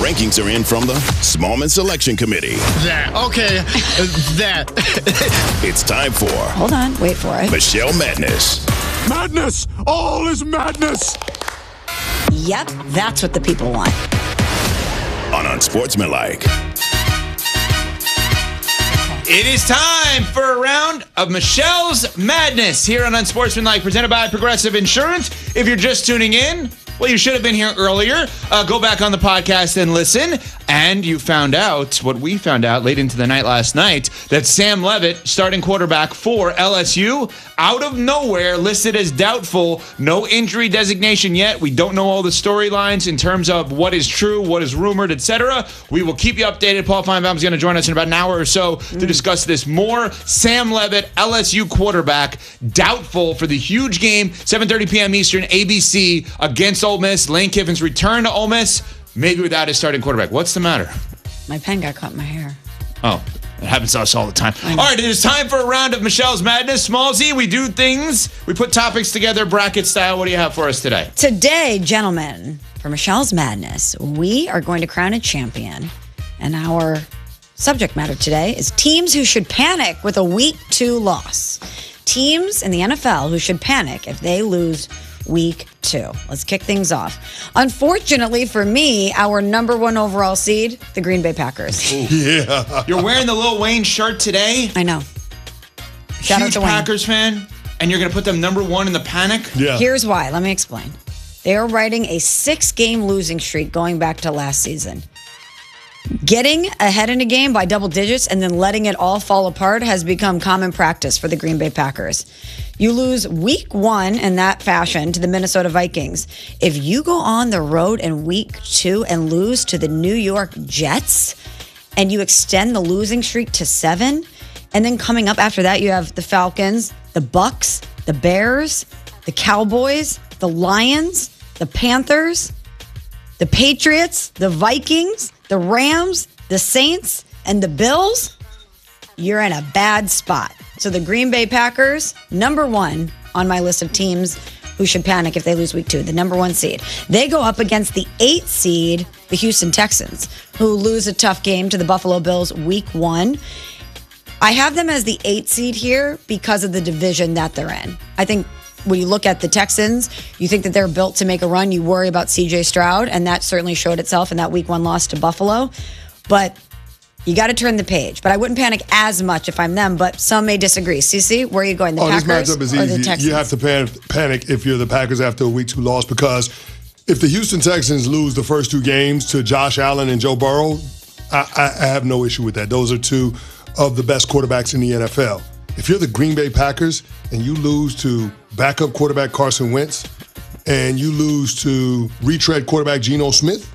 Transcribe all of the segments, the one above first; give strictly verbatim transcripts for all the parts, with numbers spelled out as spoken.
rankings are in from the Smallman Selection Committee. That. Okay. that. It's time for... Hold on. Wait for it. Michelle Madness. Madness! All is madness! Yep, that's what the people want. On Unsportsmanlike. It is time for a round of Michelle's Madness here on Unsportsmanlike, presented by Progressive Insurance. If you're just tuning in, well, you should have been here earlier. Uh, go back on the podcast and listen. And you found out what we found out late into the night last night, that Sam Levitt, starting quarterback for L S U, out of nowhere, listed as doubtful. No injury designation yet. We don't know all the storylines in terms of what is true, what is rumored, et cetera. We will keep you updated. Paul Feinbaum is going to join us in about an hour or so mm. to discuss this more. Sam Levitt, L S U quarterback, doubtful for the huge game, seven thirty p.m. Eastern, A B C, against Ole Miss. Lane Kiffin's return to Ole Miss, maybe without his starting quarterback. What's the matter? My pen got caught in my hair. Oh, it happens to us all the time. All right, it is time for a round of Michelle's Madness. Smallsy, we do things. We put topics together bracket style. What do you have for us today? Today, gentlemen, for Michelle's Madness, we are going to crown a champion. And our subject matter today is teams who should panic with a week two loss. Teams in the N F L who should panic if they lose week two. Let's kick things off. Unfortunately for me, our number one overall seed, the Green Bay Packers. Yeah. You're wearing the Lil Wayne shirt today? I know. Shout Huge out to Packers Wayne. fan, and you're going to put them number one in the panic? Yeah. Here's why. Let me explain. They are riding a six-game losing streak going back to last season. Getting ahead in a game by double digits and then letting it all fall apart has become common practice for the Green Bay Packers. You lose week one in that fashion to the Minnesota Vikings. If you go on the road in week two and lose to the New York Jets and you extend the losing streak to seven, and then coming up after that, you have the Falcons, the Bucks, the Bears, the Cowboys, the Lions, the Panthers, the Patriots, the Vikings, the Rams, the Saints, and the Bills, you're in a bad spot. So the Green Bay Packers, number one on my list of teams who should panic if they lose week two, the number one seed. They go up against the eight seed, the Houston Texans, who lose a tough game to the Buffalo Bills week one. I have them as the eight seed here because of the division that they're in. I think when you look at the Texans, you think that they're built to make a run. You worry about C J Stroud, and that certainly showed itself in that week one loss to Buffalo. But you got to turn the page. But I wouldn't panic as much if I'm them, but some may disagree. Cece, where are you going, the oh, Packers this matchup is or the easy. Texans? You have to pan- panic if you're the Packers after a week two loss, because if the Houston Texans lose the first two games to Josh Allen and Joe Burrow, I, I, I have no issue with that. Those are two of the best quarterbacks in the N F L. If you're the Green Bay Packers and you lose to backup quarterback Carson Wentz and you lose to retread quarterback Geno Smith,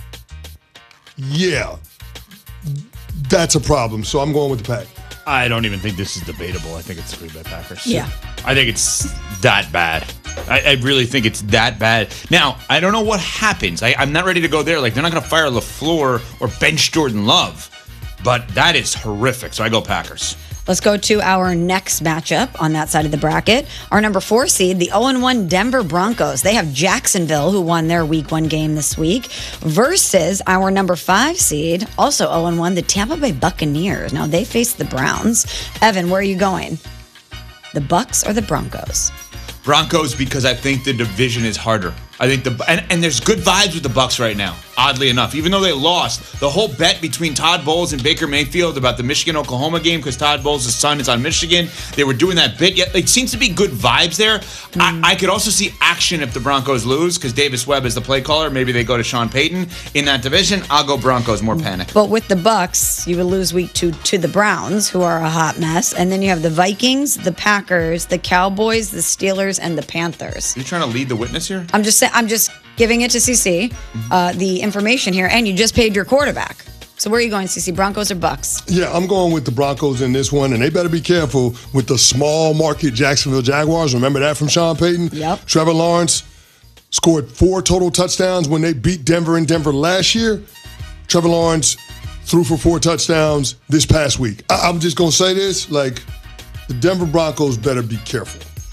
yeah, that's a problem. So I'm going with the Pack. I don't even think this is debatable. I think it's the Green Bay Packers. Yeah. I think it's that bad. I, I really think it's that bad. Now, I don't know what happens. I, I'm not ready to go there. Like, they're not going to fire LaFleur or bench Jordan Love. But that is horrific. So I go Packers. Let's go to our next matchup on that side of the bracket. Our number four seed, the oh and one Denver Broncos. They have Jacksonville, who won their week one game this week, versus our number five seed, also oh and one, the Tampa Bay Buccaneers. Now, they face the Browns. Evan, where are you going? The Bucs or the Broncos? Broncos, because I think the division is harder. I think the and, and there's good vibes with the Bucs right now, oddly enough. Even though they lost, the whole bet between Todd Bowles and Baker Mayfield about the Michigan-Oklahoma game, because Todd Bowles' son is on Michigan, they were doing that bit. Yet it seems to be good vibes there. Mm. I, I could also see action if the Broncos lose, because Davis Webb is the play caller. Maybe they go to Sean Payton in that division. I'll go Broncos, more panic. But with the Bucs, you would lose week two to the Browns, who are a hot mess. And then you have the Vikings, the Packers, the Cowboys, the Steelers, and the Panthers. Are you trying to lead the witness here? I'm just saying, I'm just giving it to C C, uh, the information here, and you just paid your quarterback. So where are you going, C C? Broncos or Bucs? Yeah, I'm going with the Broncos in this one, and they better be careful with the small market Jacksonville Jaguars. Remember that from Sean Payton? Yep. Trevor Lawrence scored four total touchdowns when they beat Denver in Denver last year. Trevor Lawrence threw for four touchdowns this past week. I- I'm just going to say this, like, the Denver Broncos better be careful.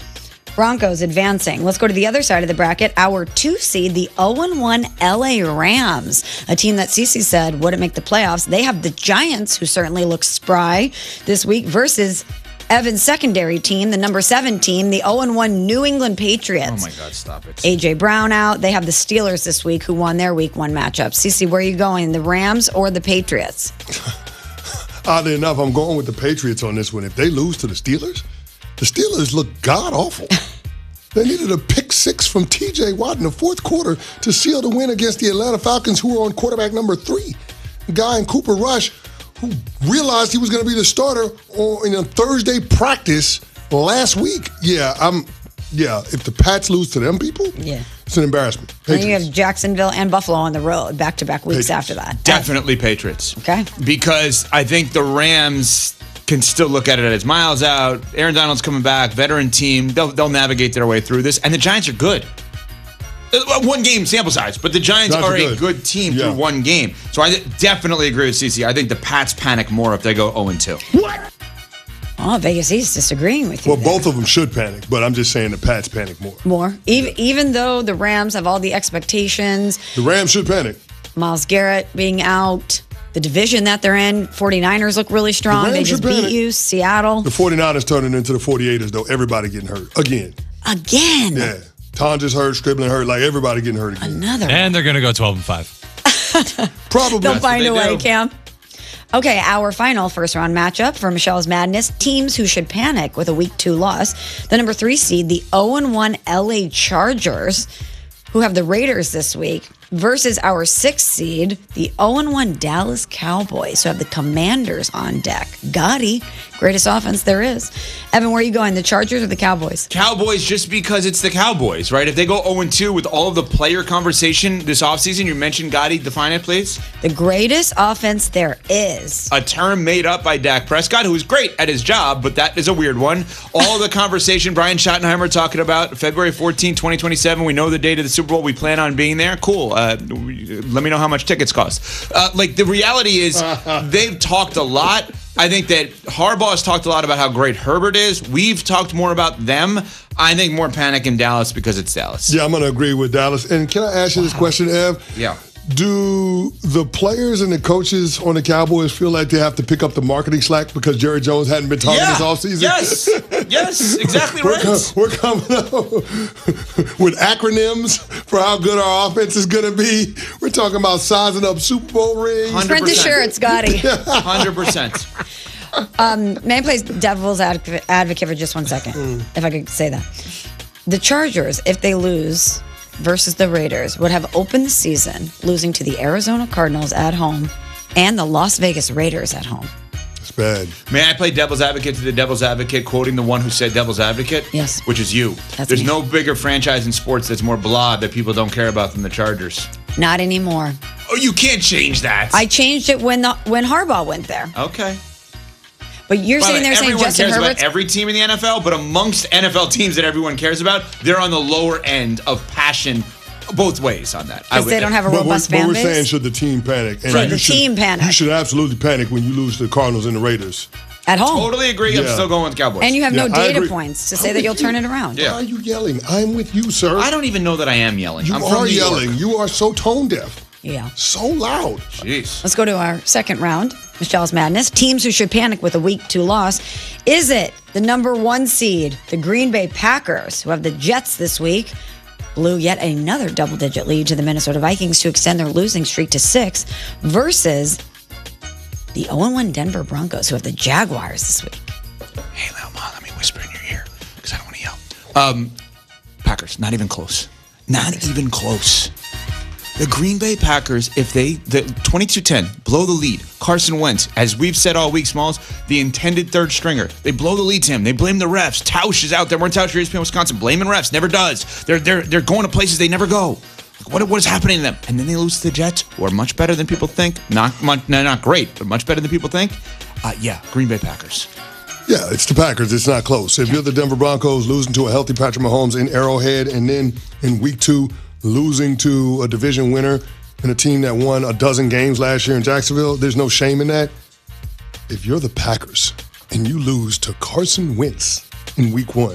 Broncos advancing. Let's go to the other side of the bracket. Our two seed, the oh and one L A Rams, a team that Cece said wouldn't make the playoffs. They have the Giants, who certainly look spry this week, versus Evan's secondary team, the number seven team, the oh and one New England Patriots. Oh, my God, stop it. A J Brown out. They have the Steelers this week, who won their week one matchup. Cece, where are you going, the Rams or the Patriots? Oddly enough, I'm going with the Patriots on this one. If they lose to the Steelers, the Steelers look god-awful. They needed a pick six from T J Watt in the fourth quarter to seal the win against the Atlanta Falcons, who were on quarterback number three. A guy in Cooper Rush who realized he was going to be the starter on, in a Thursday practice last week. Yeah, I'm. Yeah, if the Pats lose to them people, Yeah. it's an embarrassment. And you Patriots. have Jacksonville and Buffalo on the road back-to-back weeks Patriots. after that. Definitely Patriots. Okay. Because I think the Rams can still look at it as miles out. Aaron Donald's coming back, veteran team. They'll, they'll navigate their way through this. And the Giants are good. Uh, One game sample size, but the Giants, Giants are, are a good. good team Yeah. through one game. So I definitely agree with Cece. I think the Pats panic more if they go oh and two. Oh, Vegas East disagreeing with you Well, there. both of them should panic, but I'm just saying the Pats panic more. More. Even, even though the Rams have all the expectations, The Rams should panic. Myles Garrett being out, the division that they're in, 49ers look really strong. The They Rams just should beat panic. you, Seattle. The 49ers turning into the 48ers, though. Everybody getting hurt again. Again. Yeah. Tonja's hurt, Scribbling hurt, like everybody getting hurt again. Another one. And they're going to go twelve and five. Probably. They'll find they a way, do. Cam. Okay, our final first round matchup for Michelle's Madness. Teams who should panic with a week two loss. The number three seed, the oh and one L A Chargers, who have the Raiders this week, versus our sixth seed, the oh and one Dallas Cowboys, who have the Commanders on deck. Gotti, greatest offense there is. Evan, where are you going, the Chargers or the Cowboys? Cowboys just because it's the Cowboys, right? If they go oh and two with all of the player conversation this offseason, you mentioned Gotti, define it, please. The greatest offense there is. A term made up by Dak Prescott, who is great at his job, but that is a weird one. All the conversation Brian Schottenheimer talking about February fourteenth, twenty twenty-seven. We know the date of the Super Bowl. We plan on being there. Cool. Uh, let me know how much tickets cost. Uh, like, the reality is they've talked a lot. I think that Harbaugh has talked a lot about how great Herbert is. We've talked more about them. I think more panic in Dallas because it's Dallas. Yeah, I'm going to agree with Dallas. And can I ask you this question, Ev? Yeah. Do the players and the coaches on the Cowboys feel like they have to pick up the marketing slack because Jerry Jones hadn't been talking this offseason? Yes. Yes. Exactly We're, right. com- we're coming up with acronyms for how good our offense is going to be. We're talking about sizing up Super Bowl rings. one hundred Print the percent. shirts, Gotti. one hundred percent. May I play devil's advocate advocate for just one second, if I could say that? The Chargers, if they lose versus the Raiders, would have opened the season losing to the Arizona Cardinals at home and the Las Vegas Raiders at home. It's bad. May I play devil's advocate to the devil's advocate, quoting the one who said devil's advocate? Yes. Which is you. That's There's me. no bigger franchise in sports that's more blah that people don't care about than the Chargers. Not anymore. Oh, you can't change that. I changed it when the, when Harbaugh went there. Okay. But you're By the sitting way, there saying everyone Justin cares Herbert's about every team in the N F L, but amongst N F L teams that everyone cares about, they're on the lower end of passion both ways on that. I because would they don't think. have a But we're, robust but fan we're base. saying, should the team panic? And Should you the team panic? You should absolutely panic when you lose to the Cardinals and the Raiders. at home. Totally agree. I'm Yeah. still going with Cowboys. And you have Yeah, no I data agree. points to I'm say that with you'll you. turn it around. Yeah. Why are you yelling? I'm with you, sir. I don't even know that I am yelling. You I'm from are New York. yelling. You are so tone deaf. Yeah. So loud. Jeez. Let's go to our second round, Michelle's Madness. Teams who should panic with a week two loss. Is it the number one seed, the Green Bay Packers, who have the Jets this week, blew yet another double-digit lead to the Minnesota Vikings to extend their losing streak to six, versus the oh and one Denver Broncos, who have the Jaguars this week? Hey, little mom, let me whisper in your ear because I don't want to yell. Um, Packers, not even close. Not even close. The Green Bay Packers, if they, the twenty-two ten, blow the lead. Carson Wentz, as we've said all week, Smalls, the intended third stringer. They blow the lead to him. They blame the refs. Tausch is out there. We're in Tausch for E S P N Wisconsin. Blaming refs. Never does. They're, they're, they're going to places they never go. Like, what, what is happening to them? And then they lose to the Jets, who are much better than people think. Not much, no, not great, but much better than people think. Uh, yeah, Green Bay Packers. Yeah, it's the Packers. It's not close. If you're the Denver Broncos losing to a healthy Patrick Mahomes in Arrowhead, and then in week two losing to a division winner and a team that won a dozen games last year in Jacksonville, there's no shame in that. If you're the Packers and you lose to Carson Wentz in week one,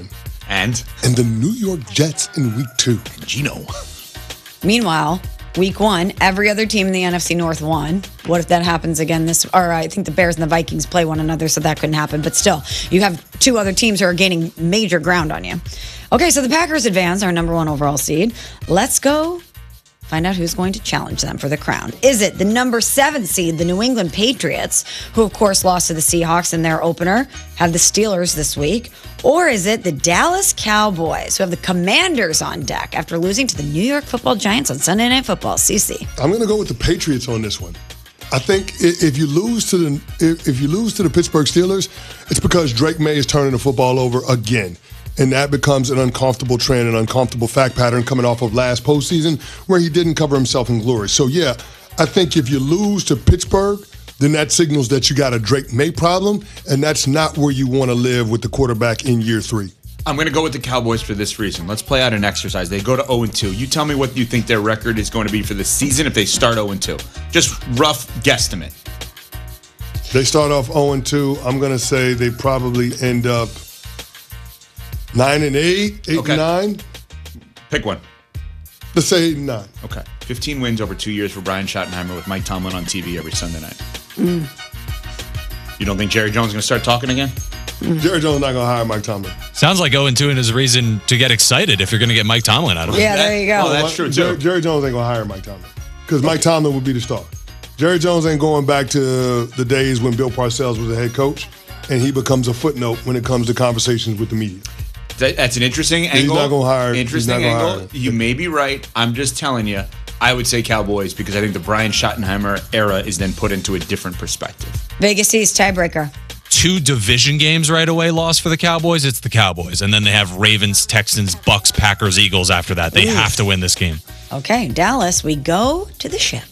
And? And the New York Jets in week two. Gino. Meanwhile, week one, every other team in the N F C North won. What if that happens again this, or I think the Bears and the Vikings play one another, so that couldn't happen. But still, you have two other teams who are gaining major ground on you. Okay, so the Packers advance, our number one overall seed. Let's go find out who's going to challenge them for the crown. Is it the number seven seed, the New England Patriots, who of course lost to the Seahawks in their opener, have the Steelers this week? Or is it the Dallas Cowboys, who have the Commanders on deck after losing to the New York Football Giants on Sunday Night Football? Cece. I'm going to go with the Patriots on this one. I think if you lose to the if you lose to the Pittsburgh Steelers, it's because Drake May is turning the football over again. And that becomes an uncomfortable trend, an uncomfortable fact pattern coming off of last postseason where he didn't cover himself in glory. So, yeah, I think if you lose to Pittsburgh, then that signals that you got a Drake May problem, and that's not where you want to live with the quarterback in year three. I'm going to go with the Cowboys for this reason. Let's play out an exercise. They go to oh and two. You tell me what you think their record is going to be for the season if they start oh and two. Just rough guesstimate. They start off oh and two. I'm going to say they probably end up nine and eight, eight Okay. and nine. Pick one. Let's say eight and nine. Okay. fifteen wins over two years for Brian Schottenheimer with Mike Tomlin on T V every Sunday night. Mm. You don't think Jerry Jones is going to start talking again? Jerry Jones not going to hire Mike Tomlin. Sounds like oh and two is a reason to get excited if you're going to get Mike Tomlin out of it. Yeah, there you go. Oh, that's true, too. Jerry, Jerry Jones ain't going to hire Mike Tomlin because Mike Tomlin would be the star. Jerry Jones ain't going back to the days when Bill Parcells was the head coach, and he becomes a footnote when it comes to conversations with the media. That, that's an interesting He's angle. not gonna hire- he's Interesting not gonna angle. hire. You may be right. I'm just telling you. I would say Cowboys because I think the Brian Schottenheimer era is then put into a different perspective. Vegas East tiebreaker. Two division games right away lost for the Cowboys. It's the Cowboys. And then they have Ravens, Texans, Bucks, Packers, Eagles after that. They Ooh. have to win this game. Okay, Dallas, we go to the ship.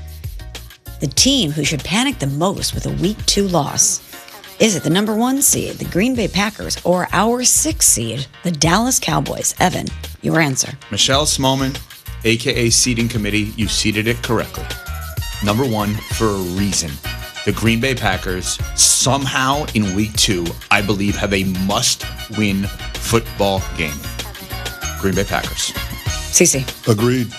The team who should panic the most with a week two loss. Is it the number one seed, the Green Bay Packers, or our sixth seed, the Dallas Cowboys? Evan, your answer. Michelle Smallman, a k a. Seeding Committee, you seeded it correctly. Number one for a reason. The Green Bay Packers somehow in week two, I believe, have a must-win football game. Green Bay Packers. Cece. Agreed.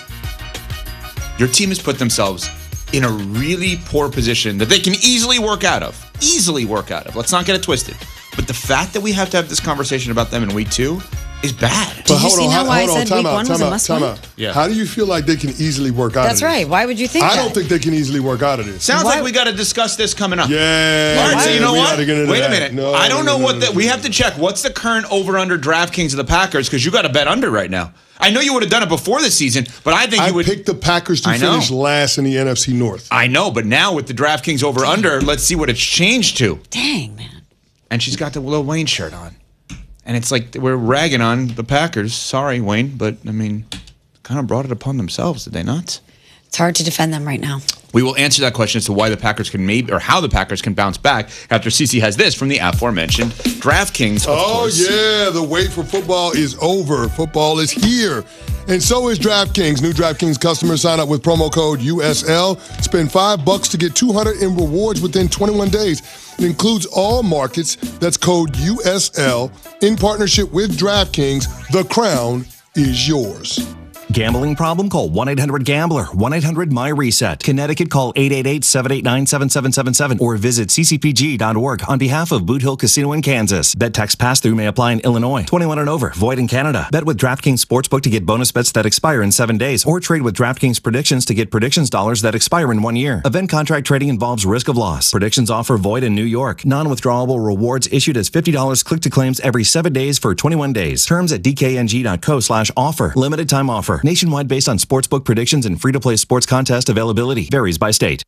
Your team has put themselves in a really poor position that they can easily work out of. Easily work out of. Let's not get it twisted. But the fact that we have to have this conversation about them in week two is bad. Did you see now why I said week one was a must win? Yeah. How do you feel like they can easily work out That's of this? right. Why would you think I that? don't think they can easily work out of this. Sounds Why- like we got to discuss this coming up. Yeah. All right, so you know we what? gotta get into Wait a that. minute. No, I don't no, know no, what no, that. no, We no. have to check. What's the current over/under DraftKings of the Packers? Because you got to bet under right now. I know you would have done it before the season, but I think I you would. picked the Packers to I know. finish last in the N F C North. I know, but now with the DraftKings over/under, let's see what it's changed to. Dang, man. And she's got the Lil Wayne shirt on, and it's like we're ragging on the Packers. Sorry, Wayne, but I mean, kind of brought it upon themselves, did they not? It's hard to defend them right now. We will answer that question as to why the Packers can maybe, or how the Packers can bounce back after Cece has this from the aforementioned DraftKings. Of Oh, course. yeah. The wait for football is over. Football is here. And so is DraftKings. New DraftKings customers sign up with promo code U S L. Spend five bucks to get two hundred in rewards within twenty-one days. It includes all markets. That's code U S L. In partnership with DraftKings, the crown is yours. Gambling problem? Call one eight hundred gambler, one eight hundred my reset. Connecticut, call eight eight eight, seven eight nine, seven seven seven seven or visit c c p g dot org on behalf of Boot Hill Casino in Kansas. Bet tax pass-through may apply in Illinois. twenty-one and over. Void in Canada. Bet with DraftKings Sportsbook to get bonus bets that expire in seven days or trade with DraftKings Predictions to get predictions dollars that expire in one year. Event contract trading involves risk of loss. Predictions offer void in New York. Non-withdrawable rewards issued as fifty dollars click to claims every seven days for twenty-one days. Terms at d k n g dot co slash offer. Limited time offer. Nationwide based on sportsbook predictions and free-to-play sports contest availability. Varies by state.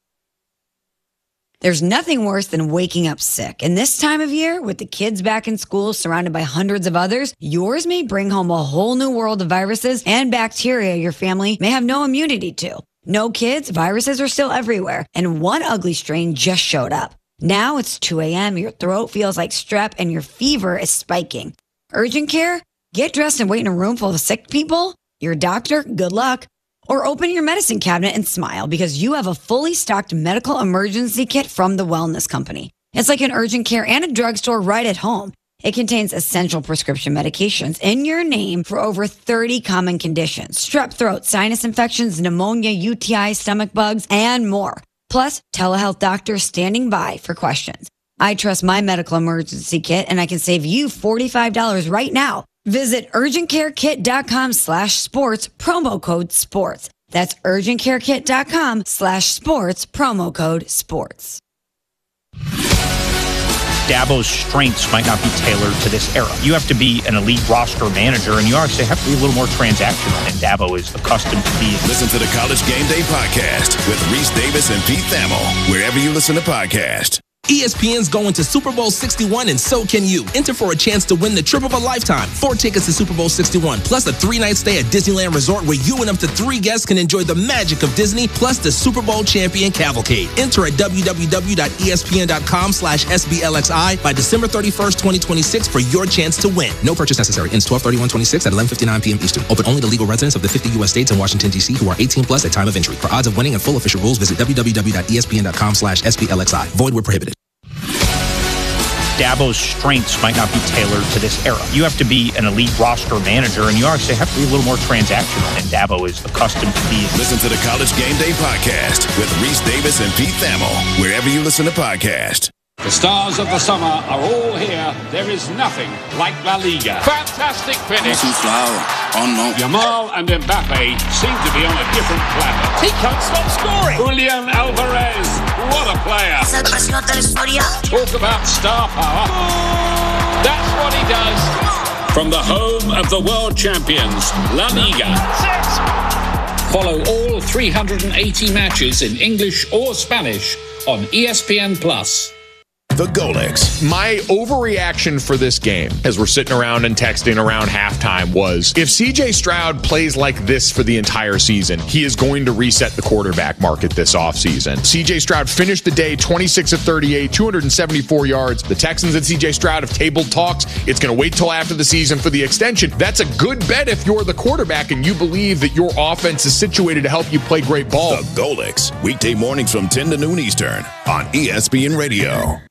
There's nothing worse than waking up sick. And this time of year, with the kids back in school surrounded by hundreds of others, yours may bring home a whole new world of viruses and bacteria your family may have no immunity to. No kids, viruses are still everywhere. And one ugly strain just showed up. Now it's two a.m., your throat feels like strep, and your fever is spiking. Urgent care? Get dressed and wait in a room full of sick people? Your doctor? Good luck. Or open your medicine cabinet and smile because you have a fully stocked medical emergency kit from the Wellness Company. It's like an urgent care and a drugstore right at home. It contains essential prescription medications in your name for over thirty common conditions: strep throat, sinus infections, pneumonia, U T I, stomach bugs, and more. Plus, telehealth doctors standing by for questions. I trust my medical emergency kit, and I can save you forty-five dollars right now. Visit urgentcarekit.com slash sports, promo code sports. That's urgentcarekit.com slash sports, promo code sports. Dabo's strengths might not be tailored to this era. You have to be an elite roster manager, and you actually have to be a little more transactional than Dabo is accustomed to being. Listen to the College Game Day podcast with Reese Davis and Pete Thamel, wherever you listen to podcasts. E S P N's going to Super Bowl sixty-one, and so can you. Enter for a chance to win the trip of a lifetime. Four tickets to Super Bowl sixty-one, plus a three-night stay at Disneyland Resort where you and up to three guests can enjoy the magic of Disney, plus the Super Bowl champion cavalcade. Enter at www.espn.com slash SBLXI by December thirty-first, twenty twenty-six for your chance to win. No purchase necessary. Ends twelve thirty-one twenty-six at eleven fifty-nine p.m. Eastern. Open only to legal residents of the fifty U S states and Washington, D C who are eighteen plus at time of entry. For odds of winning and full official rules, visit www.espn.com slash SBLXI. Void where prohibited. Dabo's strengths might not be tailored to this era. You have to be an elite roster manager, and you actually have to be a little more transactional than Dabo is accustomed to being. Listen to the College Game Day podcast with Reese Davis and Pete Thamel, wherever you listen to podcasts. The stars of the summer are all here. There is nothing like La Liga. Fantastic finish. Yamal and Mbappe seem to be on a different planet. He can't stop scoring. Julian Alvarez, what a player. Talk about star power. That's what he does. From the home of the world champions, La Liga. Follow all three hundred eighty matches in English or Spanish on E S P N Plus. The Golix. My overreaction for this game, as we're sitting around and texting around halftime, was if C J Stroud plays like this for the entire season, he is going to reset the quarterback market this offseason. C J Stroud finished the day twenty-six of thirty-eight, two hundred seventy-four yards. The Texans and C J Stroud have tabled talks. It's going to wait till after the season for the extension. That's a good bet if you're the quarterback and you believe that your offense is situated to help you play great ball. The Golix. Weekday mornings from ten to noon Eastern on E S P N Radio.